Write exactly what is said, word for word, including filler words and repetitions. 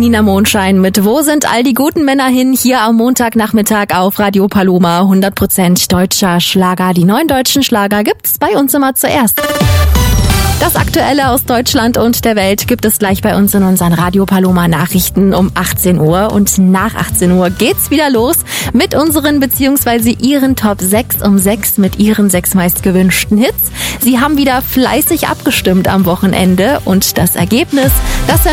Nina Mondschein mit Wo sind all die guten Männer hin? Hier am Montagnachmittag auf Radio Paloma. hundert Prozent deutscher Schlager. Die neuen deutschen Schlager gibt's bei uns immer zuerst. Das Aktuelle aus Deutschland und der Welt gibt es gleich bei uns in unseren Radio Paloma Nachrichten um achtzehn Uhr. Und nach achtzehn Uhr geht's wieder los mit unseren bzw. ihren Top sechs um sechs mit ihren sechs meistgewünschten Hits. Sie haben wieder fleißig abgestimmt am Wochenende und das Ergebnis, das